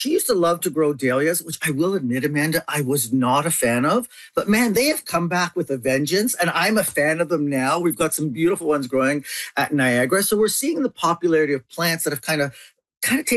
She used to love to grow dahlias, which I will admit, Amanda, I was not a fan of. But man, they have come back with a vengeance, and I'm a fan of them now. We've got some beautiful ones growing at Niagara. So we're seeing the popularity of plants that have kind of